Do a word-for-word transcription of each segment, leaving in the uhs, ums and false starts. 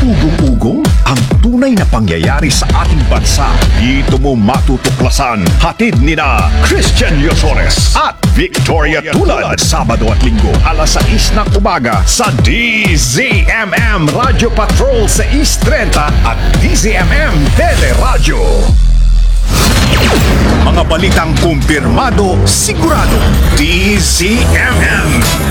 ugong-ugong ang tunay na pangyayari sa ating bansa. Dito mo matutuklasan. Hatid ni na Christian Yosores at Victoria Tulad. Sabado at Linggo, alas sais ng umaga sa D Z M M Radio Patrol sa East thirty at D Z M M Teleradyo. Mga balitang kumpirmado, sigurado. D Z M M.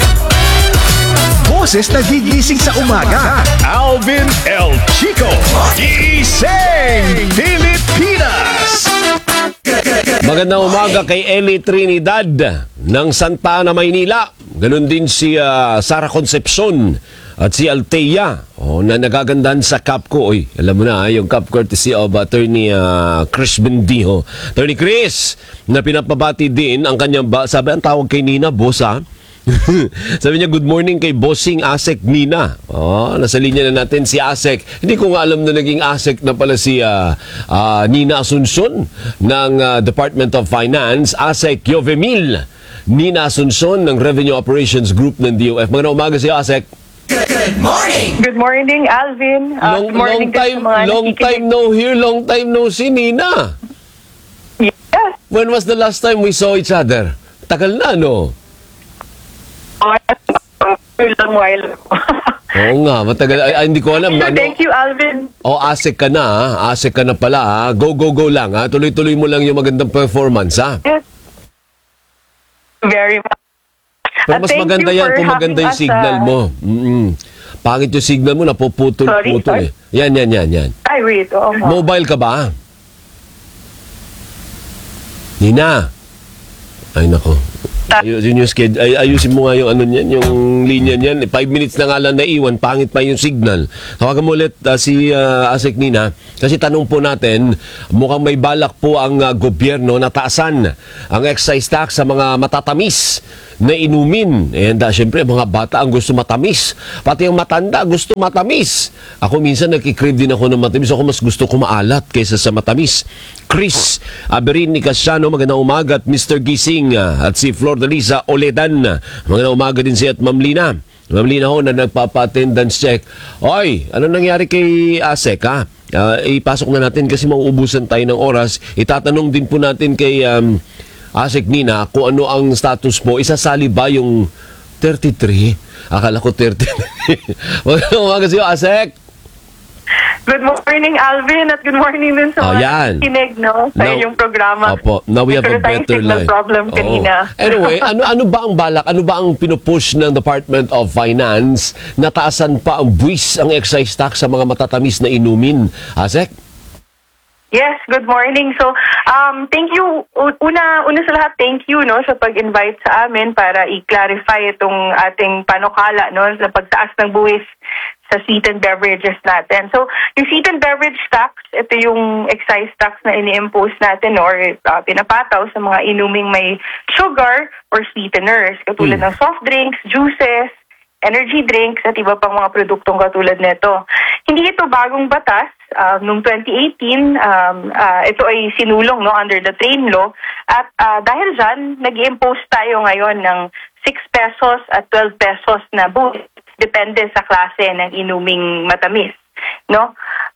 Boses na gigising sa umaga. Alvin El Chico. Gising Pilipinas. Magandang umaga kay Ellie Trinidad ng Santa Ana, Maynila. Ganon din si uh, Sara Concepcion at si Althea oh, na nagagandahan sa Capco. Oy, alam mo na, yung Cap courtesy of Attorney uh, Chris Bendijo. Attorney Chris, na pinapabati din ang kanyang ba... Sabi, ang tawag kay Nina, boss ha? Sabi niya, good morning kay Bossing Asek Nina. Oh, nasa linya na natin si Asek. Hindi ko nga alam na naging Asek na pala si uh, uh, Nina Asuncion ng uh, Department of Finance. Asek Jovemil Nina Asuncion ng Revenue Operations Group ng D O F. Magandang umaga si Asek. Good morning! Good morning, Alvin. Uh, long, good morning long time, long time no hear, long time no see, Nina. Yes. When was the last time we saw each other? Tagal na, no? A while. Oo nga, matagal. Ay, ay, hindi ko alam. So, Ano? thank you, Alvin. O, asik ka na, ha? Asik ka na pala, ha? Go, go, go lang, ha? Tuloy-tuloy mo lang yung magandang performance, ha? Yes. Very much. Pero mas Uh, thank maganda you yan for kung maganda having yung us, signal uh, mo. Mm-mm. Pangit yung signal mo, napuputol. Sorry, putol, sorry? eh. Yan, yan, yan, yan. Ay, wait. Oh, Mobile ka ba? Nina. Ay, nako. Ayusin, yung schedule. Ay, ayusin mo nga yung ano niyan, yung linya niyan. Five minutes na nga lang naiwan, pangit pa yung signal. Tawagan mo ulit uh, si uh, Asek Nina. Kasi tanong po natin, mukhang may balak po ang uh, gobyerno na taasan ang excise tax sa mga matatamis na inumin. And uh, syempre, mga bata ang gusto matamis. Pati ang matanda gusto matamis. Ako minsan nagkikrave din ako ng matamis. Ako mas gusto ko maalat kaysa sa matamis. Chris Aberin Nicasiano, magandang umaga. At Mister Gising uh, at si Flor Delisa Oledan. Magandang umaga din siya at Ma'am Lina. Ma'am Lina ho na nagpapa-attendance check. Oy, ano nangyari kay Asek ha? Uh, ipasok na natin kasi mauubusan tayo ng oras. Itatanong din po natin kay um, Asek Nina kung ano ang status mo. Isasali ba yung thirty-three? Akala ko thirty-three. Magandang umaga sa'yo, Asek. Good morning, Alvin, at good morning din sa Oh, mga yan. kinig, no? Sa Now- iyong programa. Opo, now we have a Nagkaroon tayong better signal line. problem Oo. kanina. Anyway, ano ano ba ang balak? Ano ba ang pinupush ng Department of Finance na taasan pa ang buwis ang excise tax sa mga matatamis na inumin? Asek? Yes, good morning. So, um, thank you. U- Una, una sa lahat, thank you no sa pag-invite sa amin para i-clarify itong ating panukala no sa pagtaas ng buwis sa sweetened beverages natin. So, yung sweetened beverage tax, ito yung excise tax na ini-impose natin or uh, pinapataw sa mga inuming may sugar or sweeteners, katulad Mm. ng soft drinks, juices, energy drinks, at iba pang mga produktong katulad nito. Hindi ito bagong batas. Uh, noong twenty eighteen, um, uh, ito ay sinulong no, under the train law. At uh, dahil dyan, nag-impose tayo ngayon ng six pesos at twelve pesos na buwis. Depende sa klase ng inuming matamis. No?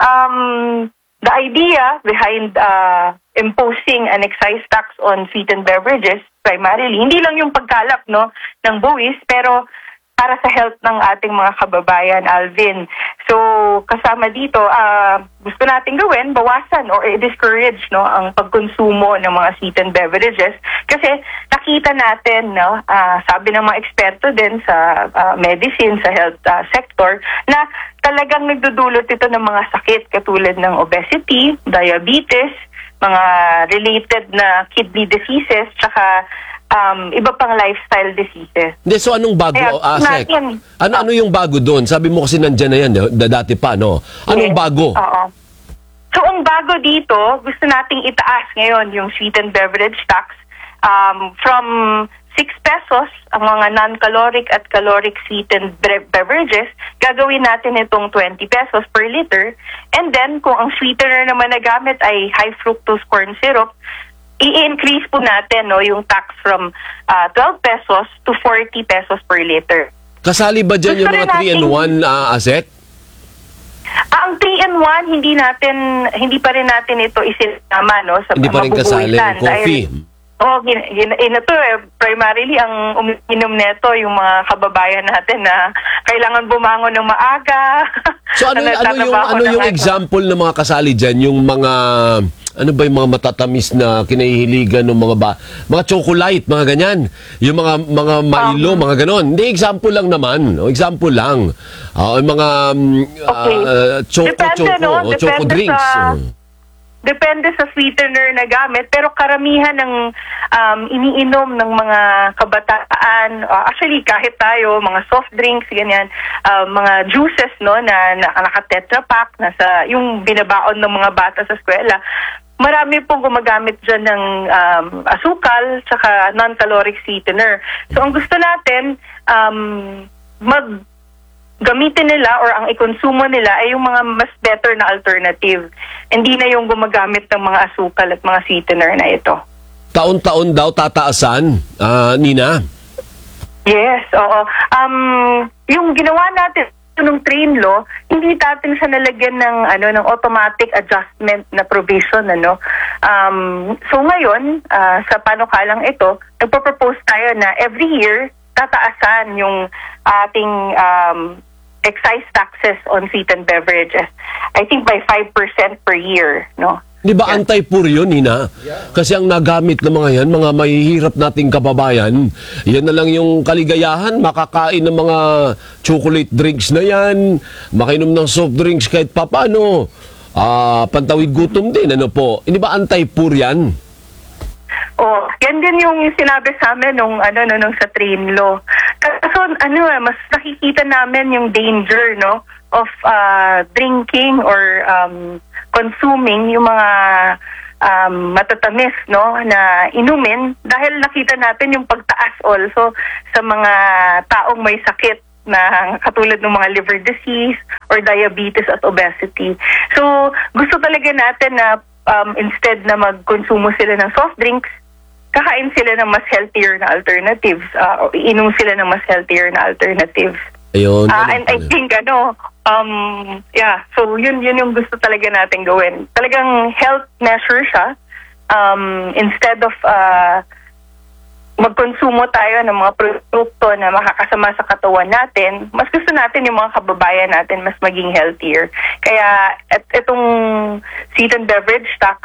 Um, the idea behind uh, imposing an excise tax on sweetened beverages, primarily, hindi lang yung pagkalap no, ng buwis, pero para sa health ng ating mga kababayan, Alvin. So, kasama dito, uh, gusto nating gawin, bawasan or discourage no, ang pagkonsumo ng mga sweetened beverages. Kasi nakita natin, no, uh, sabi ng mga eksperto din sa uh, medicine, sa health uh, sector, na talagang nagdudulot ito ng mga sakit katulad ng obesity, diabetes, mga related na kidney diseases, tsaka Um, iba pang lifestyle diseases. Hindi, so anong bago, Kaya, Asek? natin- Ano, ano yung bago doon? Sabi mo kasi nandyan na yan, da- dati pa, no? Anong Yes. bago? Oo. So, ang bago dito, gusto nating itaas ngayon yung sweetened beverage tax um, from six pesos, ang mga non-caloric at caloric sweetened bre- beverages, gagawin natin itong twenty pesos per liter. And then, kung ang sweetener naman na gamit ay high fructose corn syrup, i-increase po natin no, yung tax from uh, twelve pesos to forty pesos per liter. Kasali ba dyan yung Gusto mga rin three in nating- one, uh, Asek? Ah, in one, hindi natin, hindi pa rin natin ito isinama, no, sa Hindi pa rin kasali mabubuwisan. yung coffee. Dahil, oh, gin, gin, ito, eh, primarily, ang umiinom nito yung mga kababayan natin na kailangan bumangon ng maaga. So ano, na ano yung, nagtatrabaho ano ng yung ano. example ng mga kasali dyan? Yung mga, ano ba yung mga matatamis na kinahihiligan ng mga ba? Mga chocolate, mga ganyan. Yung mga mga Milo, Um, mga ganon. Hindi, example lang naman. O, example lang. Ah, yung mga um, Okay. ah, choco, Depende, choco, no? o choco Depende drinks. sa- Oh. Depende sa sweetener na gamit, pero karamihan ng um, iniinom ng mga kabataan, uh, actually kahit tayo, mga soft drinks, ganyan, uh, mga juices, no, na, na naka-tetra pack, nasa, yung binabaon ng mga bata sa eskwela, marami pong gumagamit dyan ng um, asukal, tsaka non-caloric sweetener. So ang gusto natin, um, mag gamitin nila or ang ikonsumo nila ay yung mga mas better na alternative. Hindi na yung gumagamit ng mga asukal at mga sweetener na ito. Taon-taon daw tataasan, ah, Nina? Yes, oo. Um, yung ginawa natin nung train law, hindi natin siya nalagyan ng ano ng automatic adjustment na provision, ano. Um, so ngayon, ah, sa panukalang ito, nagpo-propose tayo na every year tataasan yung ating um, excise taxes on sweetened beverages. I think by five percent per year, no? Di ba anti-poor yun, Nina? Kasi ang nagamit ng mga yan, mga mahihirap nating kababayan, yan na lang yung kaligayahan, makakain ng mga chocolate drinks na yan, makainom ng soft drinks kahit papano, ah, pantawid gutom din, ano po? Hindi ba anti-poor yan? Oh, yan din yung sinabi sa amin nung ano no nung sa train law. Kaso ano eh, mas nakikita namin yung danger, no, of uh, drinking or um, consuming yung mga um, matatamis, no, na inumin dahil nakita natin yung pagtaas also sa mga taong may sakit na katulad ng mga liver disease or diabetes at obesity. So, gusto talaga natin na um, instead na magkonsumo sila ng soft drinks, kakain sila ng mas healthier na alternatives. Uh, inom sila ng mas healthier na alternatives. Ayun. Uh, and I think, ano, um, yeah, so yun, yun yung gusto talaga natin gawin. Talagang health measure siya. Um, instead of uh, magkonsumo tayo ng mga produkto na makakasama sa katawan natin, mas gusto natin yung mga kababayan natin mas maging healthier. Kaya at itong sweetened beverage tax,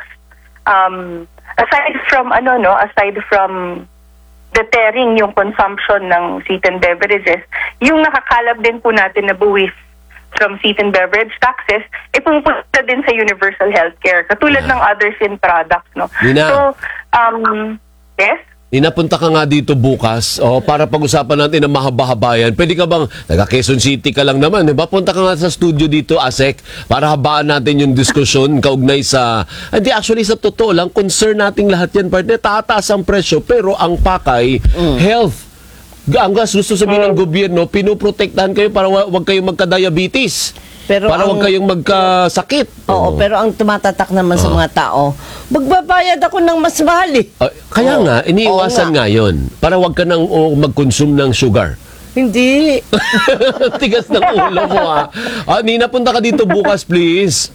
um, aside from ano no, aside from deterring yung consumption ng sweetened beverages, yung nakakalap din po natin na buwis from sweetened beverage taxes, eh pupunta din sa universal healthcare, katulad Yeah. ng other sin products, no? Nina. So, um, yes? Inapunta ka nga dito bukas oh, para pag-usapan natin ng mahaba-habayan. Pwede ka bang, taga Quezon City ka lang naman, di ba? Punta ka nga sa studio dito, Asek, para habaan natin yung diskusyon kaugnay sa... Hindi, actually, sa totoo lang, concern nating lahat yan, partner. Tataas ang presyo, pero ang pakay, health. Ang gas, gusto sabihin ng gobyerno, pinoprotektahan kayo para wa- wag kayong magka-diabetes. Pero para ang- wag kayong magkasakit. Oo, pero ang tumatatak naman sa mga tao, magbabayad ako ng mas mahal eh. Ah, kaya Oo. nga, iniiwasan Oo nga yun. Para wag ka nang oh, mag-consume ng sugar. Hindi. Tigas ng ulo mo, ha? Ah, Nina, punta ka dito bukas, please.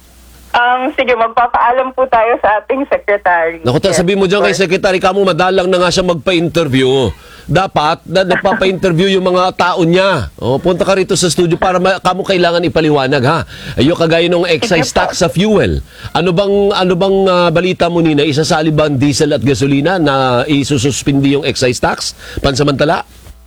Um, sige, magpapaalam po tayo sa ating secretary. Naku, ta, Yes, sabi mo dyan kay of course. Secretary, kamo madalang na nga siya magpa-interview. Dapat, na, nagpapa-interview yung mga tao niya. O, punta ka rito sa studio para ma, kamo kailangan ipaliwanag, ha? Ayo, kagaya ng excise tax sa fuel. Ano bang, ano bang ah, balita mo, Nina? Isasali ba ang diesel at gasolina na isususpindi yung excise tax? Pansamantala?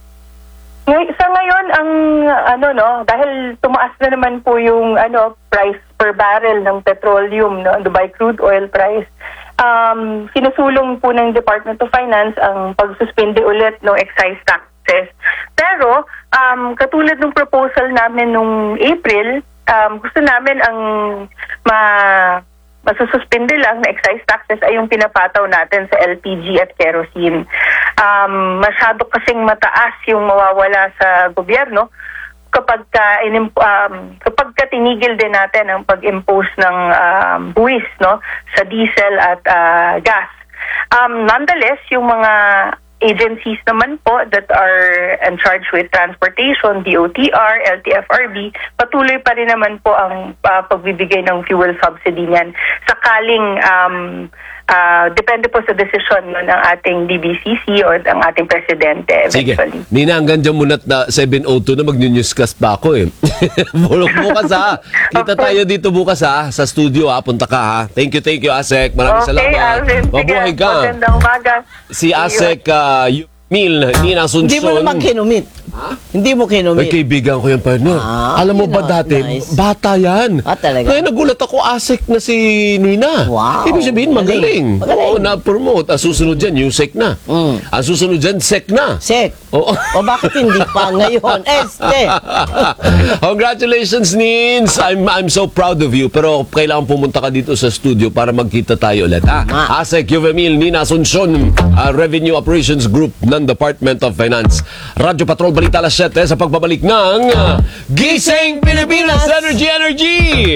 Ngay- Sa ngayon, ang ano no, dahil tumaas na naman po yung ano price per barrel ng petroleum, no, Dubai crude oil price. Um, sinusulong po ng Department of Finance ang pagsuspindi ulit ng excise taxes. Pero um, katulad ng proposal namin nung April, um, gusto namin ang ma masususpindi lang na excise taxes ay yung pinapataw natin sa L P G at kerosene. Um, masyado kasing mataas yung mawawala sa gobyerno kapag ka, inim, um, kapag ka tinigil din natin ang pag-impose ng um, buwis, no, sa diesel at uh, gas. Um, nonetheless, yung mga agencies naman po that are in charge with transportation, D O T R, L T F R B, patuloy pa rin naman po ang uh, pagbibigay ng fuel subsidy niyan. Sakaling um, uh, depende po sa desisyon no, ng ating D B C C or ng ating presidente eventually. Sige. Nina, hanggang dyan muna na seven oh two na mag-newscast pa ako eh. Bukas ha. Kita Okay. tayo dito bukas ha. Sa studio ha. Punta ka ha. Thank you, thank you, Asek. Maraming Okay, salamat. Alvin. Sige, Mabuhay ka. magandang umaga. Si See you. Asek uh, Mil, Nina Asuncion. Hindi mo naman kinumit. Hindi mo Ay, kinumit. kaibigan ko yan, partner. Ah, Alam mo yun ba na, dati, nice. bata yan. Ah, talaga? Kaya nagulat ako, Asek na si Nina. Wow. Ibig sabihin, magaling. Magaling. Oo, na-promote. Ang susunod dyan, yung sec na. Mm. Ang susunod dyan, sec na. Sek. Oo. O bakit hindi pa ngayon? Este. Congratulations, Nins! I'm, I'm so proud of you. Pero kailangan pumunta ka dito sa studio para magkita tayo ulit. Ha? Ma. Asek Juvemil, Nina Asuncion, uh, Revenue Operations Group ng Department of Finance. Radyo Patrol Balita alas siyete sa pagbabalik ng uh, Gising Pilipinas Energy Energy!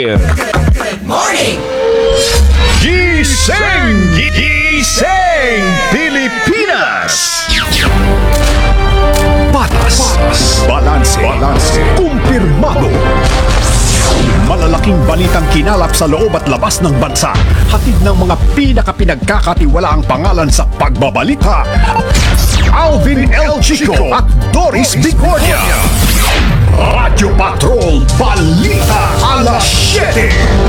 Gising! Gising! Pilipinas! Patas, balanse, balanse, kumpirmado. Malalaking balitang kinalap sa loob at labas ng bansa. Hatid ng mga pinakapinagkakatiwalaang pangalan sa pagbabalita. Alvin El Chico at Doris Bicornia. Radyo Patrol Balita alas siyete.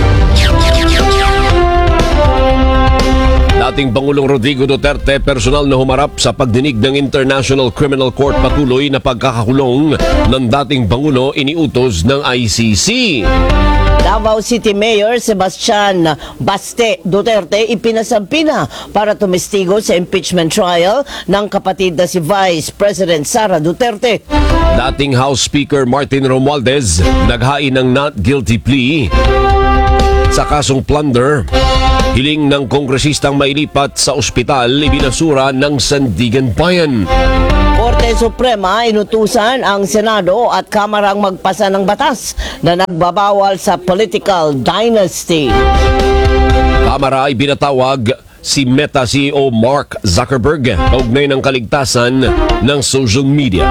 Dating Pangulong Rodrigo Duterte personal na humarap sa pagdinig ng International Criminal Court patuloy na pagkakakulong ng dating Pangulo iniutos ng I C C. Davao City Mayor Sebastian Baste Duterte ipinasampi na para tumistigo sa impeachment trial ng kapatid na si Vice President Sara Duterte. Dating House Speaker Martin Romualdez naghain ng not guilty plea sa kasong plunder. Hiling ng kongresistang mailipat sa ospital ibinasura ng Sandigan Bayan. Korte Suprema inutusan ang Senado at Kamarang magpasa ng batas na nagbabawal sa political dynasty. Kamara ibinatawag si Meta C E O Mark Zuckerberg kaugnay ng kaligtasan ng social media.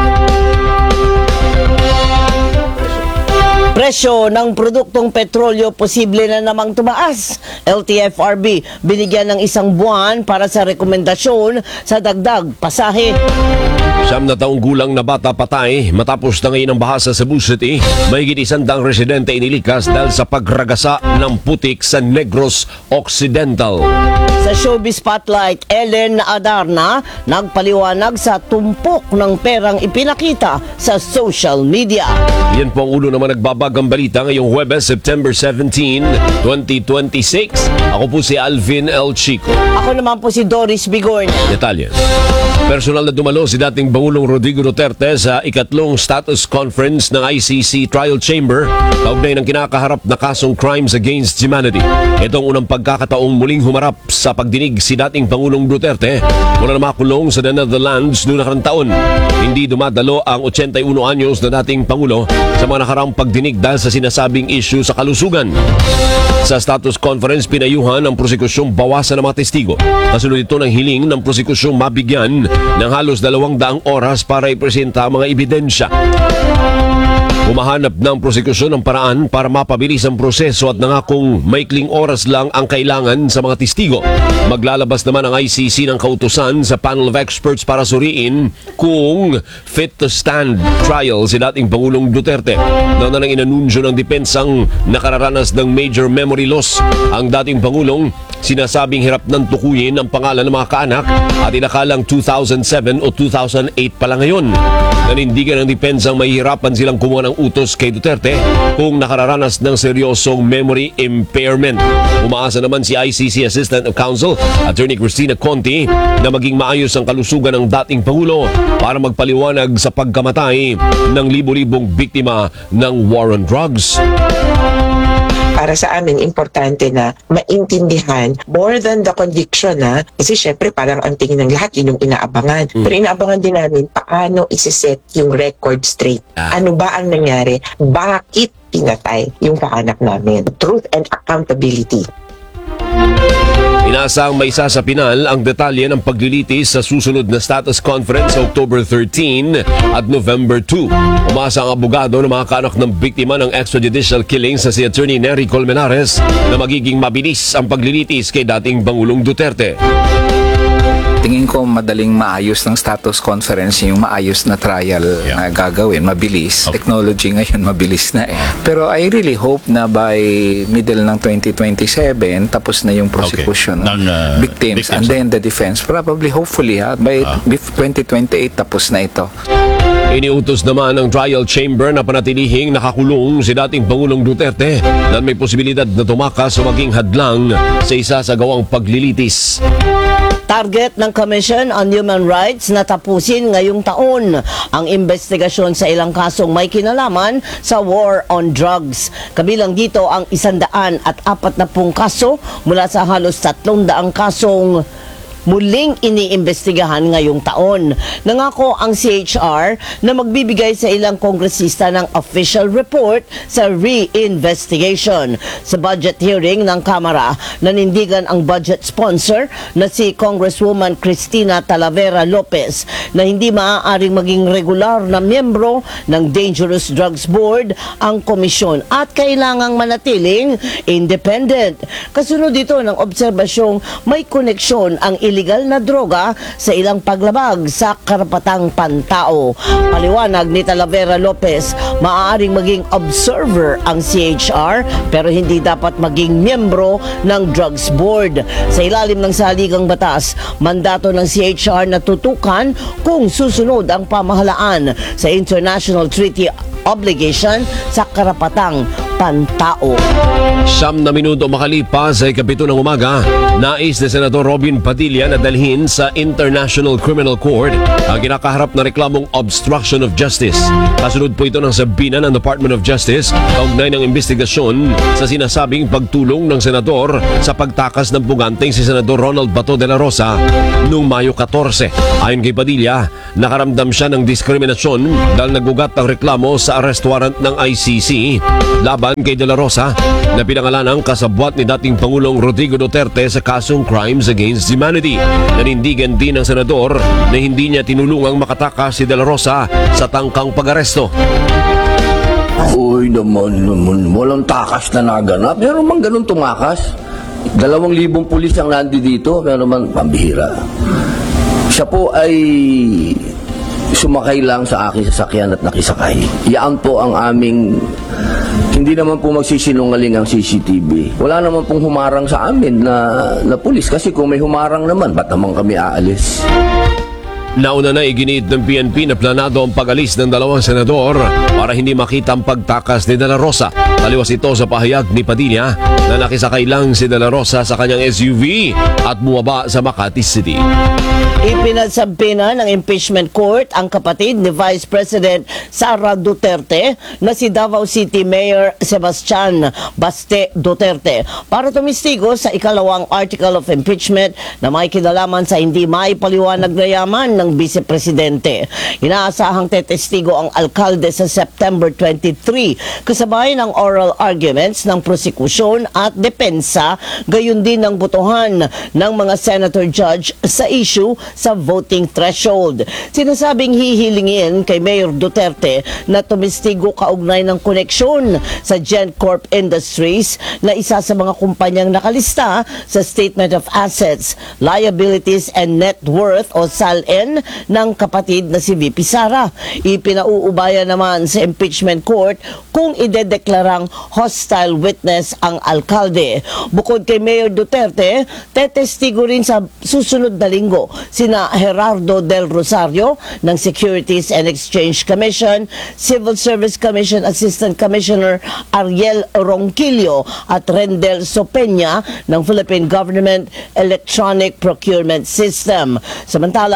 Presyo ng produktong petrolyo posible na namang tumaas. L T F R B binigyan ng isang buwan para sa rekomendasyon sa dagdag pasahe. Siyam na taong gulang na bata patay matapos na ngayon ang baha sa Cebu City. Mahigit isang daang residente inilikas dahil sa pagragasa ng putik sa Negros Occidental. Sa Showbiz Spotlight, Ellen Adarna nagpaliwanag sa tumpok ng perang ipinakita sa social media. Yan po ang ulo naman nagbabagang balita ngayong Huwebes, September seventeenth, twenty twenty-six. Ako po si Alvin El Chico. Ako naman po si Doris Bigornia. Detalye. Personal na dumalo si dating Pangulong Rodrigo Duterte sa ikatlong status conference ng I C C Trial Chamber kaugnay ng kinakaharap na kasong crimes against humanity. Ito ang unang pagkakataong muling humarap sa pagdinig si dating Pangulong Duterte mula na makulong sa the Netherlands noong nakarang taon. Hindi dumadalo ang eighty-one anyos na dating Pangulo sa mga nakaraang pagdinig dahil sa sinasabing issue sa kalusugan. Sa status conference, pinayuhan ang prosekusyong bawasan ng mga testigo. Kasunod ito ng hiling ng prosekusyong mabigyan ng halos dalawang daang oras para ipresenta ang mga ebidensya. Humahanap ng prosekusyon ng paraan para mapabilis ang proseso at nangakong maikling oras lang ang kailangan sa mga testigo. Maglalabas naman ang I C C ng kautusan sa panel of experts para suriin kung fit to stand trial si dating Pangulong Duterte. Nang nang inanunsyo ng dipensang nakararanas ng major memory loss ang dating Pangulong, sinasabing hirap ng tukuyin ang pangalan ng mga kaanak at inakalang two thousand seven o two thousand eight pa lang ngayon. Nanindigan ng dipensang mahihirapan silang kumuha ng utos kay Duterte kung nakararanas ng seryosong memory impairment. Umaasa naman si I C C Assistant of Counsel Attorney Cristina Conti na maging maayos ang kalusugan ng dating Pangulo para magpaliwanag sa pagkamatay ng libo-libong biktima ng war on drugs. Para sa amin, importante na maintindihan more than the conviction, ha? Kasi syempre parang ang tingin ng lahat, yun yung inaabangan. Mm. Pero inaabangan din namin paano isiset yung record straight. Ah. Ano ba ang nangyari? Bakit pinatay yung kaanak namin? Truth and accountability. Inaasang may isa sa pinal ang detalye ng paglilitis sa susunod na status conference sa October thirteen at November two. Umasa ang abogado ng mga kaanak ng biktima ng extrajudicial killing sa si Attorney Nery Colmenares na magiging mabilis ang paglilitis kay dating Pangulong Duterte. Tingin ko madaling maayos ng status conference yung maayos na trial na gagawin, mabilis. Technology ngayon mabilis na eh. Pero I really hope na by middle ng twenty twenty-seven tapos na yung prosecution Okay. Ng, uh, victims, victims. and then the defense. Probably, hopefully, ha, by twenty twenty-eight tapos na ito. Iniutos naman ng trial chamber na panatilihing nakakulong si dating Pangulong Duterte dahil may posibilidad na tumakas o maging hadlang sa isa sa gawang paglilitis. Target ng Commission on Human Rights na tapusin ngayong taon ang investigasyon sa ilang kasong may kinalaman sa war on drugs. Kabilang dito ang isandaan at apat na pung kaso mula sa halos tatlong daang kasong muling iniimbestigahan ngayong taon. Nangako ang C H R na magbibigay sa ilang kongresista ng official report sa re-investigation. Sa budget hearing ng Kamara, nanindigan ang budget sponsor na si Congresswoman Cristina Talavera Lopez na hindi maaaring maging regular na miyembro ng Dangerous Drugs Board ang komisyon at kailangang manatiling independent. Kasunod dito ng obserbasyong may koneksyon ang illegal na droga sa ilang paglabag sa karapatang pantao. Paliwanag ni Talavera Lopez, maaaring maging observer ang C H R pero hindi dapat maging miyembro ng Drugs Board. Sa ilalim ng saligang batas, mandato ng C H R na tutukan kung susunod ang pamahalaan sa International Treaty Obligation sa karapatang pantao. Siyam na minuto makalipas ay kapito ng umaga, nais ni Senador Robin Padilla na dalhin sa International Criminal Court ang kinakaharap na reklamong obstruction of justice. Kasunod po ito ng sabina ng Department of Justice kaugnay ng investigasyon sa sinasabing pagtulong ng senador sa pagtakas ng puganteng si Senador Ronald Bato de la Rosa noong Mayo fourteen. Ayon kay Padilla, nakaramdam siya ng diskriminasyon dahil nagugat ang reklamo sa arrest warrant ng I C C laban kay De La Rosa na pinangalanang kasabwat ni dating Pangulong Rodrigo Duterte sa kasong Crimes Against Humanity. Nanindigan din ng senador na hindi niya tinulungang makatakas si De La Rosa sa tangkang pag-aresto. Uy naman, naman, walang takas na naganap. Meron man ganun tumakas. Dalawang libong pulis ang nandi dito, meron man pambihira. Siya po ay sumakay lang sa aking sasakyan at nakisakay. Yan po ang aming, hindi naman po magsisinungaling ang C C T V. Wala naman pong humarang sa amin na, na pulis kasi kung may humarang naman, ba't naman kami aalis? Nauna na iginiit ng P N P na planado ang pag-alis ng dalawang senador para hindi makita ang pagtakas ni De La Rosa. Taliwas ito sa pahayag ni Padilla na nakisakay lang si De La Rosa sa kanyang S U V at bumaba sa Makati City. Ipinagsampi na ng impeachment court ang kapatid ni Vice President Sara Duterte na si Davao City Mayor Sebastian Baste Duterte para tumistigo sa ikalawang article of impeachment na may kinalaman sa hindi maipaliwanag na yaman ng Vice Presidente. Inaasahang tetestigo ang alkalde sa September twenty-three kasabay ng oral arguments ng prosecution at depensa, gayon din ng botohan ng mga senator judge sa issue sa voting threshold. Sinasabing hihilingin kay Mayor Duterte na tumistigo kaugnay ng koneksyon sa GenCorp Industries na isa sa mga kumpanyang nakalista sa Statement of Assets, Liabilities and Net Worth o S A L N ng kapatid na si V P Sara. Ipinauubaya naman sa impeachment court kung idedeklarang hostile witness ang alkalde. Bukod kay Mayor Duterte, tetestigo rin sa susunod na linggo sina Gerardo Del Rosario ng Securities and Exchange Commission, Civil Service Commission Assistant Commissioner Ariel Ronquillo at Rendel Sopeña ng Philippine Government Electronic Procurement System. Samantala,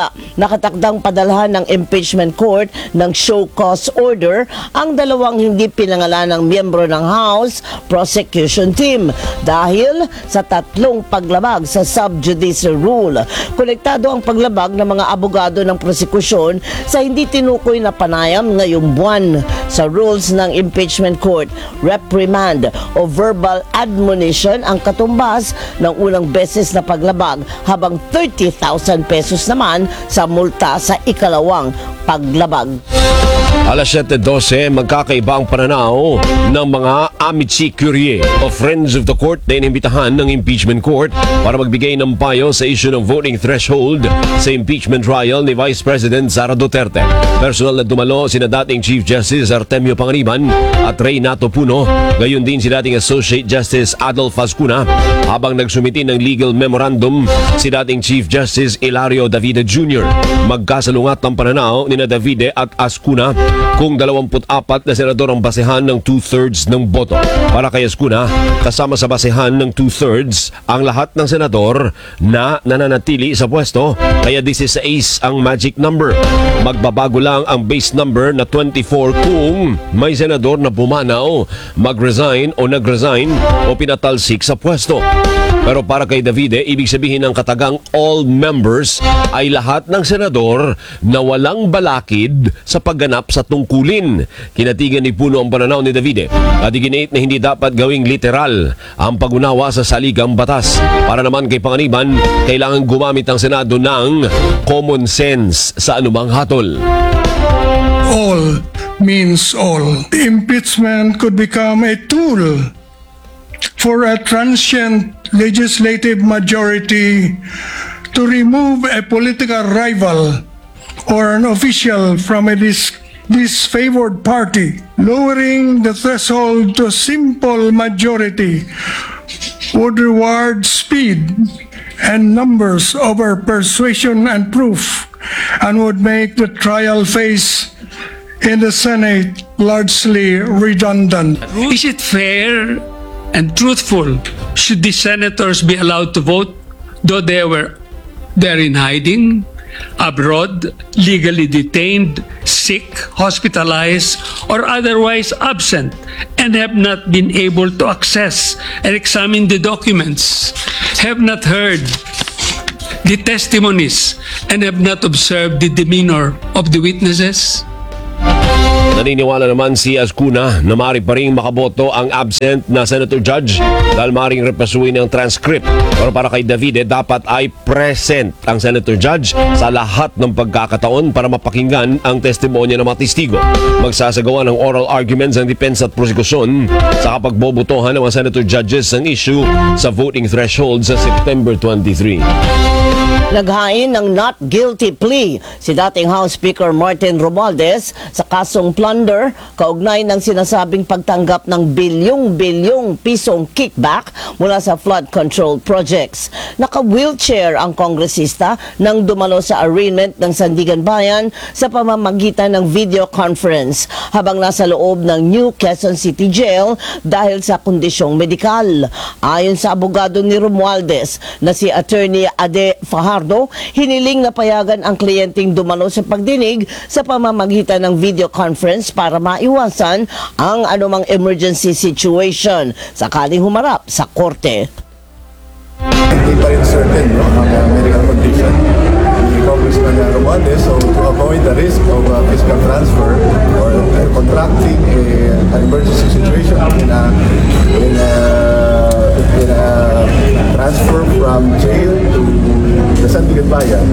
Nakatakdang padalhan ng impeachment court ng show cause order ang dalawang hindi pinangalan ng miyembro ng House Prosecution Team dahil sa tatlong paglabag sa sub-judice rule. Konektado ang paglabag ng mga abogado ng prosekusyon sa hindi tinukoy na panayam ngayong buwan sa rules ng impeachment court. Reprimand o verbal admonition ang katumbas ng unang beses na paglabag habang thirty thousand pesos naman sa multa sa ikalawang paglabag. Alas siyete dose, magkakaiba ang pananaw ng mga Amici Curiae o Friends of the Court na inimbitahan ng impeachment court para magbigay ng payo sa issue ng voting threshold sa impeachment trial ni Vice President Sara Duterte. Personal na dumalo sina dating Chief Justice Artemio Panganiban at Reynato Puno, gayon din si dating Associate Justice Adolf Ascuna, habang nagsumiti ng legal memorandum si dating Chief Justice Hilario Davide Junior Magkasalungat ang pananaw ni na Davide at Ascuna kung dalawampu't apat na senador ang basehan ng two-thirds ng boto. Para kay Ascuna, kasama sa basehan ng two-thirds ang lahat ng senador na nananatili sa pwesto, kaya sixteen ang magic number. Magbabago lang ang base number na twenty-four kung may senador na pumanaw, mag-resign o nag-resign o pinatalsik sa pwesto. Pero para kay Davide, ibig sabihin ng katagang all members ay lahat ng senador na walang balakid sa pagganap sa tungkulin. Kinatigan ni Puno ang pananaw ni Davide at iginit na hindi dapat gawing literal ang pag-unawa sa saligang batas. Para naman kay Panganiban, kailangan gumamit ang Senado ng common sense sa anumang hatol. All means all. Impeachment could become a tool for a transient legislative majority to remove a political rival or an official from a dis- disfavored party. Lowering the threshold to a simple majority would reward speed and numbers over persuasion and proof, and would make the trial phase in the Senate largely redundant. Is it fair and truthful? Should the senators be allowed to vote though they were there in hiding, abroad, legally detained, sick, hospitalized, or otherwise absent, and have not been able to access and examine the documents, have not heard the testimonies, and have not observed the demeanor of the witnesses? Naniniwala naman si Ascuna na maaari pa rin makaboto ang absent na Senator Judge dahil maaaring repasuin ang transcript. Pero para kay Davide, dapat ay present ang Senator Judge sa lahat ng pagkakataon para mapakinggan ang testimonya ng mga testigo. Magsasagawa ng oral arguments ang depensa at prosekusyon sa kapagbobotohan ng mga Senator Judges ang issue sa voting threshold sa September twenty-three. Naghain ng not guilty plea si dating House Speaker Martin Romualdez sa kasong plunder kaugnay ng sinasabing pagtanggap ng bilyong-bilyong pisong kickback mula sa flood control projects. Naka-wheelchair ang kongresista nang dumalo sa arraignment ng Sandigan Bayan sa pamamagitan ng video conference habang nasa loob ng New Quezon City Jail dahil sa kondisyong medikal. Ayon sa abogado ni Romualdez na si Attorney Ade Fajardo, hiniling na payagan ang kliyenteng dumalo sa pagdinig sa pamamagitan ng video conference para maiwasan ang anumang emergency situation sakaling humarap sa korte. Hindi pa rin certain no, ang uh, medical condition ni Congressman Romualdez, so to avoid the risk of uh, fiscal transfer or uh, contracting a, an emergency situation in a, in a, in a transfer from jail to the Sandigan Bayan.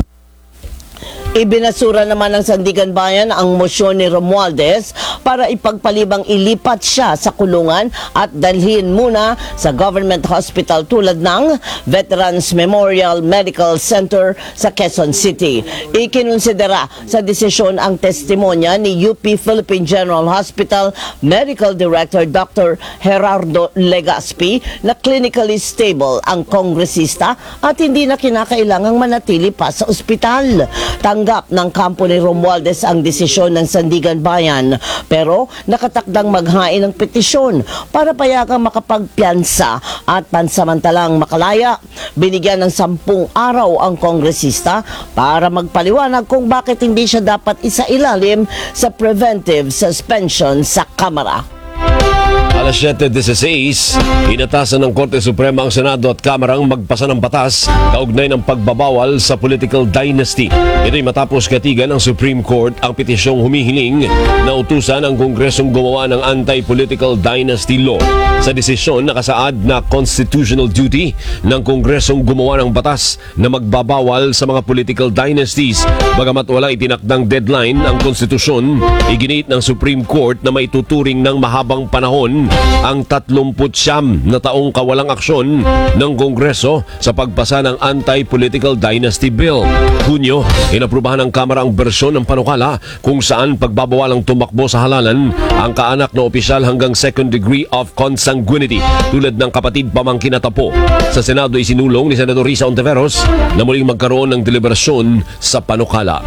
Ibinasura naman ng Sandigan Bayan ang mosyon ni Romualdez para ipagpalibang ilipat siya sa kulungan at dalhin muna sa government hospital tulad ng Veterans Memorial Medical Center sa Quezon City. Ikinonsidera sa desisyon ang testimonya ni U P Philippine General Hospital Medical Director Doctor Gerardo Legaspi na clinically stable ang kongresista at hindi na kinakailangang manatili pa sa ospital. Tang Tinanggap ng kampo ni Romualdez ang desisyon ng Sandigan Bayan pero nakatakdang maghain ng petisyon para payagang makapagpiyansa at pansamantalang makalaya. Binigyan ng sampung araw ang kongresista para magpaliwanag kung bakit hindi siya dapat isailalim sa preventive suspension sa Kamara. Alas siyete dieciséis, inatasan ng Korte Suprema ang Senado at Kamara ang magpasa ng batas kaugnay ng pagbabawal sa political dynasty. Ito'y matapos katigan ng Supreme Court ang petisyong humihiling na utusan ang Kongresong gumawa ng anti-political dynasty law. Sa desisyon, nakasaad na constitutional duty ng Kongresong gumawa ng batas na magbabawal sa mga political dynasties. Bagamat wala itinakdang deadline ang konstitusyon, iginiit ng Supreme Court na may tuturing ng mahabang panahon ang tatlumput siyam na taong kawalang aksyon ng Kongreso sa pagpasa ng Anti-Political Dynasty Bill. Hunyo, inaprubahan ng Kamara ang bersyon ng panukala kung saan pagbabawalang tumakbo sa halalan ang kaanak na opisyal hanggang second degree of consanguinity tulad ng kapatid pamangkin at apo. Sa Senado isinulong ni Senador Risa Ontiveros na muling magkaroon ng deliberasyon sa panukala.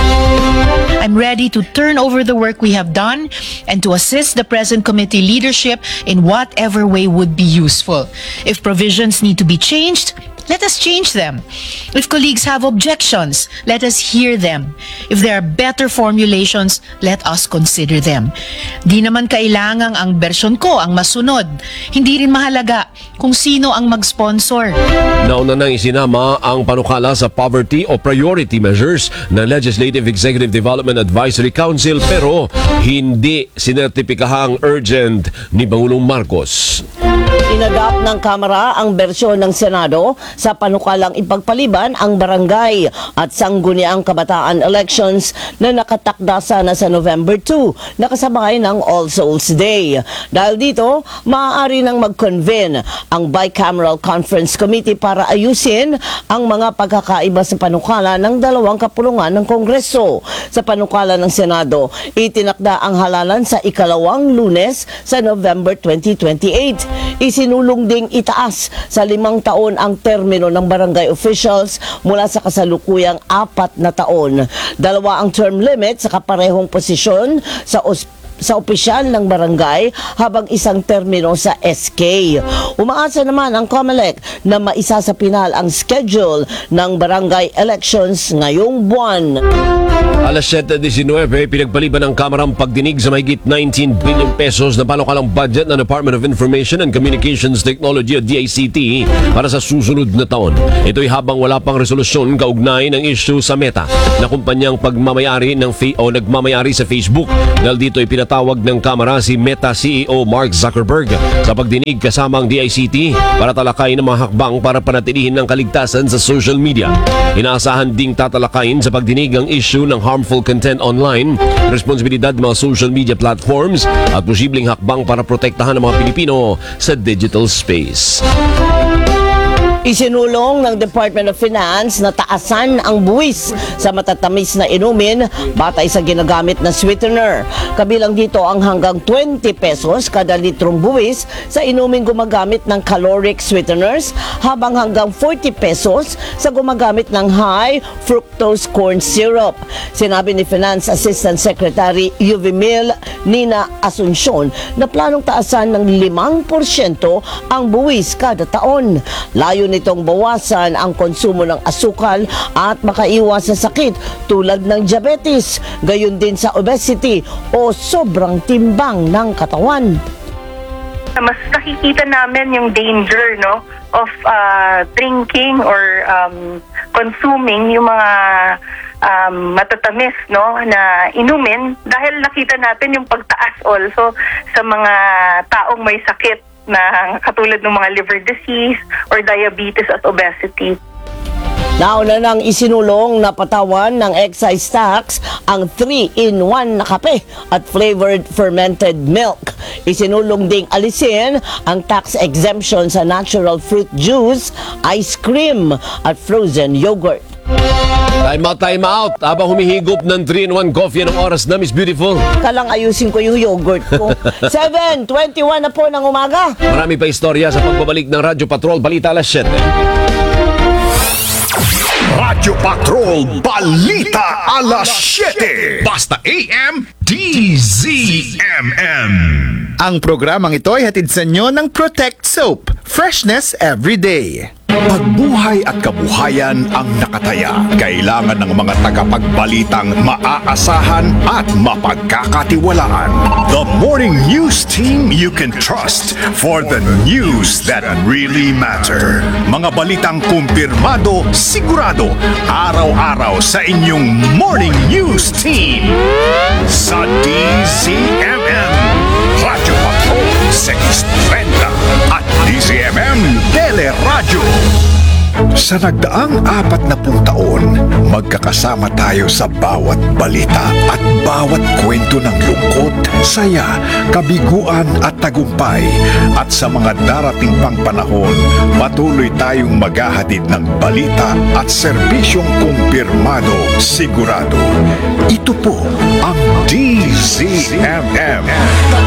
I'm ready to turn over the work we have done and to assist the present committee leadership in whatever way would be useful. If provisions need to be changed, let us change them. If colleagues have objections, let us hear them. If there are better formulations, let us consider them. Di naman kailangang ang bersyon ko ang masunod. Hindi rin mahalaga kung sino ang mag-sponsor. Nauna nang isinama ang panukala sa poverty o priority measures ng Legislative Executive Development Advisory Council pero hindi sinertipikahang urgent ni Pangulong Marcos. Inadapt ng Kamara ang bersyon ng Senado sa panukalang ipagpaliban ang barangay at sangguniang kabataan elections na nakatakda sana sa November two, nakasabay ng All Souls Day. Dahil dito, maaari nang mag-convene ang Bicameral Conference Committee para ayusin ang mga pagkakaiba sa panukala ng dalawang kapulungan ng Kongreso. Sa panukala ng Senado, itinakda ang halalan sa ikalawang Lunes sa November twenty twenty-eight. Isinulong ding itaas sa limang taon ang termino ng barangay officials mula sa kasalukuyang apat na taon. Dalawa ang term limit sa kaparehong posisyon sa os- sa opisyal ng barangay habang isang termino sa S K. Umaasa naman ang COMELEC na maisa sa pinal ang schedule ng barangay elections ngayong buwan. Alas siyete diecinueve, pinagpaliban ng Kamara ang pagdinig sa mahigit nineteen billion pesos na panukalang budget ng Department of Information and Communications Technology o D I C T para sa susunod na taon. Ito'y habang wala pang resolusyon kaugnay ng issue sa Meta na kumpanyang pagmamayari ng fa- o nagmamayari sa Facebook. Dahil dito ay pinatawag ng Kamara si Meta C E O Mark Zuckerberg sa pagdinig kasama ang D I C T para talakayin ang mga hakbang para panatilihin ng kaligtasan sa social media. Inaasahan ding tatalakayin sa pagdinig ang issue ng harmful content online, responsibilidad ng mga social media platforms at posibleng hakbang para protektahan ang mga Pilipino sa digital space. Isinulong ng Department of Finance na taasan ang buwis sa matatamis na inumin batay sa ginagamit na sweetener. Kabilang dito ang hanggang twenty pesos kada litrong buwis sa inuming gumagamit ng caloric sweeteners habang hanggang forty pesos sa gumagamit ng high fructose corn syrup. Sinabi ni Finance Assistant Secretary Yuvimil Nina Asuncion na planong taasan ng limang porsyento ang buwis kada taon. Layo nitong bawasan ang konsumo ng asukal at makaiwas sa sakit tulad ng diabetes, gayon din sa obesity o sobrang timbang ng katawan. Mas nakikita namin yung danger no of uh, drinking or um, consuming yung mga um, matatamis no na inumin dahil nakita natin yung pagtaas also sa mga taong may sakit na katulad ng mga liver disease or diabetes at obesity. Nauna nang isinulong na patawan ng excise tax ang three in one na kape at flavored fermented milk. Isinulong ding alisin ang tax exemption sa natural fruit juice, ice cream at frozen yogurt. Time out, time out. Habang humihigop ng three in one coffee, anong oras na, Miss Beautiful? Kalang ayusin ko yung yogurt ko. seven twenty-one na po ng umaga. Marami pa istorya sa pagbabalik ng Radyo Patrol Balita alas siyete. Radyo Patrol Balita Alas siete. Basta A M D Z M M. Ang programang ito ay hatid sa inyo ng Protect Soap. Freshness every day. Pagbuhay at kabuhayan ang nakataya. Kailangan ng mga tagapagbalitang maaasahan at mapagkakatiwalaan. The morning news team you can trust for the news that really matter. Mga balitang kumpirmado, sigurado, araw-araw sa inyong morning news team. Sa D Z M M, Radyo Patrol six thirty at D Z M M Teleradyo. Sa nagdaang apat na pung taon, magkakasama tayo sa bawat balita at bawat kwento ng lungkot, saya, kabiguan at tagumpay. At sa mga darating pang panahon, patuloy tayong maghahatid ng balita at serbisyong kumpirmado, sigurado. Ito po ang D Z M M.